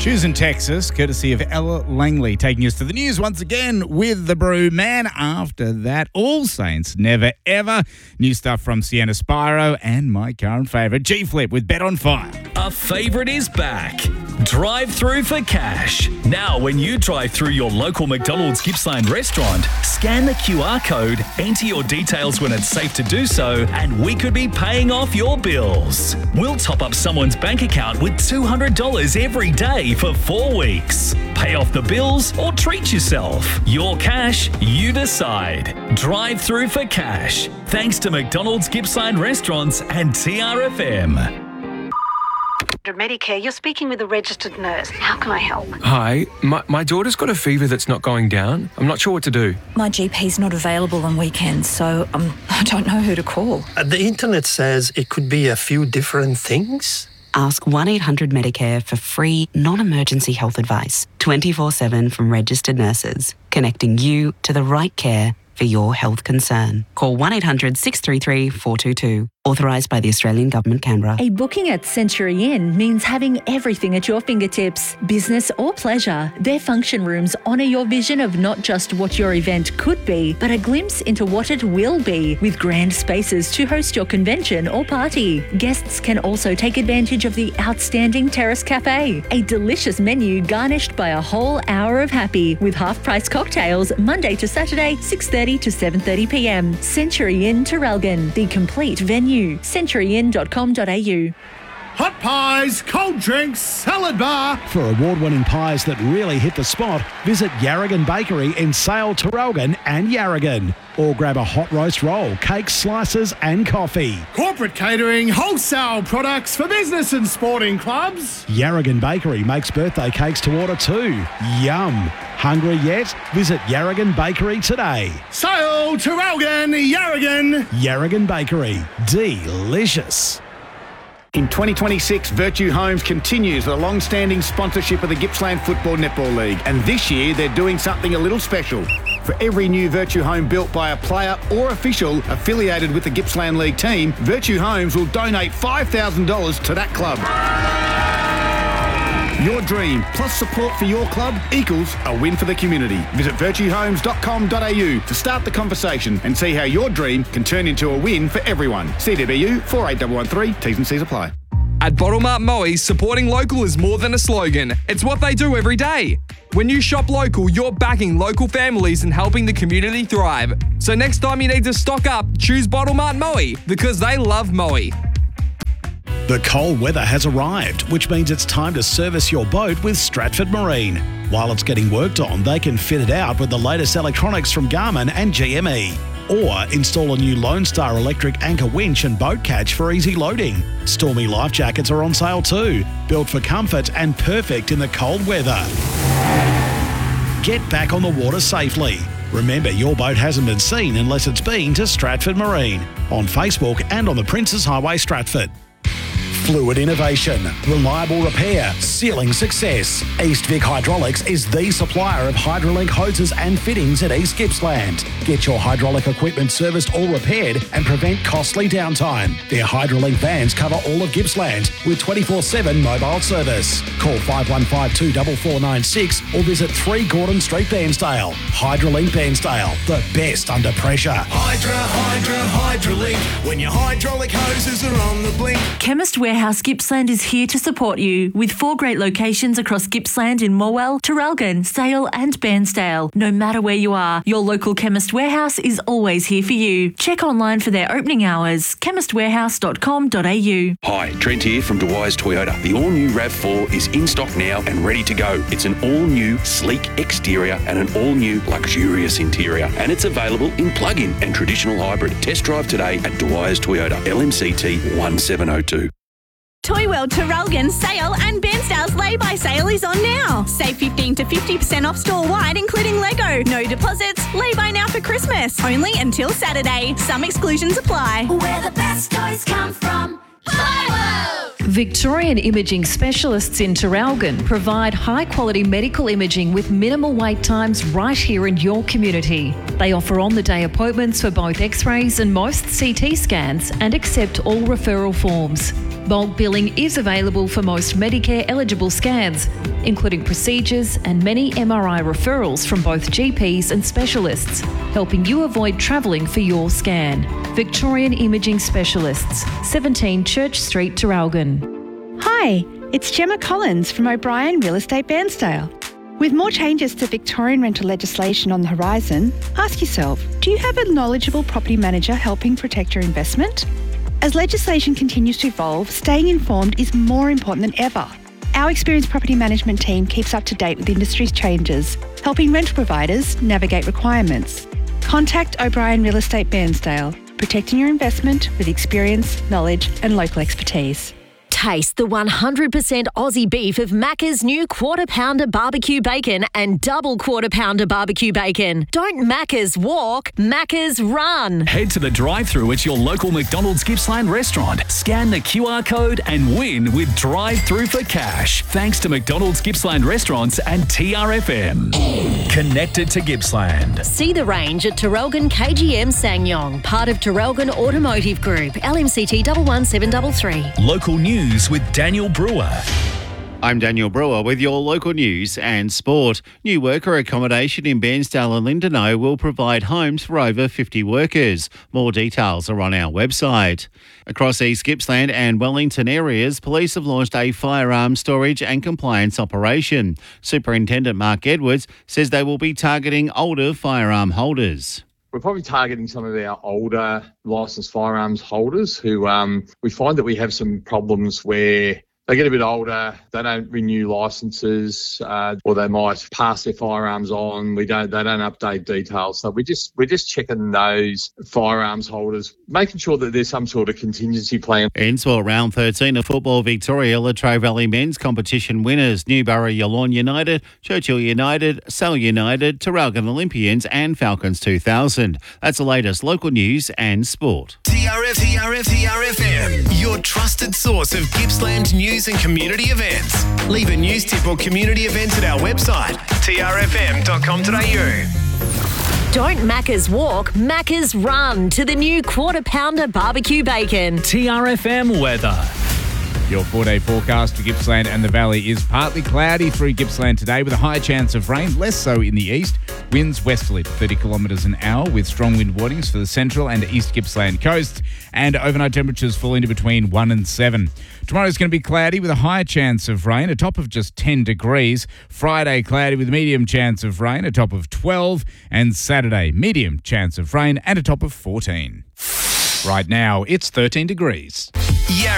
Choosing Texas, courtesy of Ella Langley, taking us to the news once again with the Brew Man. After that, All Saints Never Ever. New stuff from Sienna Spiro and my current favourite, G-Flip with Bet on Fire. A favourite is back. Drive through for cash. Now, when you drive through your local McDonald's Gippsland restaurant, scan the QR code, enter your details when it's safe to do so, and we could be paying off your bills. We'll top up someone's bank account with $200 every day for 4 weeks. Pay off the bills or treat yourself. Your cash, you decide. Drive through for cash. Thanks to McDonald's Gippsland Restaurants and TRFM. Medicare, you're speaking with a registered nurse. How can I help? Hi, my daughter's got a fever that's not going down. I'm not sure what to do. My GP's not available on weekends, so I don't know who to call. The internet says it could be a few different things. Ask 1-800-MEDICARE for free, non-emergency health advice, 24/7 from registered nurses, connecting you to the right care for your health concern. Call 1-800-633-422. Authorised by the Australian Government, Canberra. A booking at Century Inn means having everything at your fingertips, business or pleasure. Their function rooms honour your vision of not just what your event could be, but a glimpse into what it will be, with grand spaces to host your convention or party. Guests can also take advantage of the outstanding Terrace Cafe, a delicious menu garnished by a whole hour of happy, with half-price cocktails Monday to Saturday, 6:30 to 7:30 p.m. Century Inn, Terralgan, the complete venue. centuryinn.com.au. Hot pies, cold drinks, salad bar. For award-winning pies that really hit the spot, visit Yarragon Bakery in Sale, Terralgan and Yarragon. Or grab a hot roast roll, cakes, slices and coffee. Corporate catering, wholesale products for business and sporting clubs. Yarragon Bakery makes birthday cakes to order too. Yum! Hungry yet? Visit Yarragon Bakery today. Sale, Terralgan, Yarragon. Yarragon Bakery. Delicious. In 2026, Virtue Homes continues the long-standing sponsorship of the Gippsland Football Netball League, and this year they're doing something a little special. For every new Virtue home built by a player or official affiliated with the Gippsland League team, Virtue Homes will donate $5,000 to that club. Your dream plus support for your club equals a win for the community. Visit virtuehomes.com.au to start the conversation and see how your dream can turn into a win for everyone. CWU 48113, T's and C's apply. At Bottle Mart Moe, supporting local is more than a slogan. It's what they do every day. When you shop local, you're backing local families and helping the community thrive. So next time you need to stock up, choose Bottle Mart Moe because they love Moe. The cold weather has arrived, which means it's time to service your boat with Stratford Marine. While it's getting worked on, they can fit it out with the latest electronics from Garmin and GME. Or install a new Lone Star electric anchor winch and boat catch for easy loading. Stormy life jackets are on sale too, built for comfort and perfect in the cold weather. Get back on the water safely. Remember, your boat hasn't been seen unless it's been to Stratford Marine. On Facebook and on the Princes Highway, Stratford. Fluid innovation, reliable repair, sealing success. East Vic Hydraulics is the supplier of Hydrolink hoses and fittings at East Gippsland. Get your hydraulic equipment serviced or repaired and prevent costly downtime. Their Hydrolink vans cover all of Gippsland with 24/7 mobile service. Call 51524496 or visit 3 Gordon Street, Bairnsdale. Hydrolink Bairnsdale, the best under pressure. Hydrolink. When your hydraulic hoses are on the blink. Chemist Warehouse Gippsland is here to support you with 4 great locations across Gippsland in Morwell, Terralgan, Sale and Bairnsdale. No matter where you are, your local Chemist Warehouse is always here for you. Check online for their opening hours, chemistwarehouse.com.au. Hi, Trent here from Dwyer's Toyota. The all-new RAV4 is in stock now and ready to go. It's an all-new, sleek exterior and an all-new, luxurious interior. And it's available in plug-in and traditional hybrid. Test drive today at Dwyer's Toyota, LMCT 1702. Toy World Terralgan, Sale and Bairnsdale's lay-by sale is on now. Save 15 to 50% off store-wide, including Lego. No deposits, lay-by now for Christmas. Only until Saturday. Some exclusions apply. Where the best toys come from. Toy World! Victorian Imaging Specialists in Traralgon provide high-quality medical imaging with minimal wait times right here in your community. They offer on-the-day appointments for both X-rays and most CT scans and accept all referral forms. Bulk billing is available for most Medicare-eligible scans, including procedures and many MRI referrals from both GPs and specialists, helping you avoid travelling for your scan. Victorian Imaging Specialists, 17 Church Street, Traralgon. Hi, it's Gemma Collins from O'Brien Real Estate Bairnsdale. With more changes to Victorian rental legislation on the horizon, ask yourself, do you have a knowledgeable property manager helping protect your investment? As legislation continues to evolve, staying informed is more important than ever. Our experienced property management team keeps up to date with industry's changes, helping rental providers navigate requirements. Contact O'Brien Real Estate Bairnsdale, protecting your investment with experience, knowledge and local expertise. Taste the 100% Aussie beef of Macca's new Quarter Pounder Barbecue Bacon and Double Quarter Pounder Barbecue Bacon. Don't Macca's walk, Macca's run. Head to the drive-thru at your local McDonald's Gippsland restaurant. Scan the QR code and win with Drive-Thru for Cash. Thanks to McDonald's Gippsland Restaurants and TRFM. Connected to Gippsland. See the range at Traralgon KGM Ssangyong, part of Traralgon Automotive Group, LMCT 11733. Local news with Daniel Brewer. I'm Daniel Brewer with your local news and sport. New worker accommodation in Bairnsdale and Lindenow will provide homes for over 50 workers. More details are on our website. Across East Gippsland and Wellington areas, police have launched a firearm storage and compliance operation. Superintendent Mark Edwards says they will be targeting older firearm holders. We're probably targeting some of our older licensed firearms holders who we find that we have some problems where they get a bit older, they don't renew licences, or they might pass their firearms on. They don't update details. So we're just checking those firearms holders, making sure that there's some sort of contingency plan. In sport, round 13 of Football Victoria, Latrobe Valley men's competition winners: Newborough Yallourn United, Churchill United, Sale United, Traralgon Olympians and Falcons 2000. That's the latest local news and sport. TRFM, your trusted source of Gippsland news and community events. Leave a news tip or community events at our website, trfm.com.au. Don't Macca's walk, Macca's run to the new Quarter Pounder Barbecue Bacon. TRFM weather. Your 4-day forecast for Gippsland and the Valley is partly cloudy through Gippsland today with a high chance of rain, less so in the east. Winds westerly to 30 kilometres an hour with strong wind warnings for the central and east Gippsland coasts, and overnight temperatures fall into between 1 and 7. Tomorrow is going to be cloudy with a high chance of rain, a top of just 10 degrees. Friday, cloudy with a medium chance of rain, a top of 12. And Saturday, medium chance of rain and a top of 14. Right now, it's 13 degrees. Yeah.